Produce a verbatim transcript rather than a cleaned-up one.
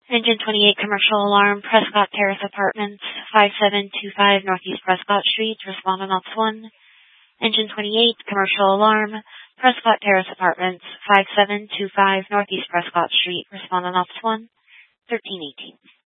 Engine twenty-eight, commercial alarm, Prescott Terrace Apartments, five seven two five Northeast Prescott Street, respond on ops one. Engine twenty-eight, commercial alarm, Prescott Terrace Apartments, five seven two five Northeast Prescott Street, respond on ops one. thirteen eighteen.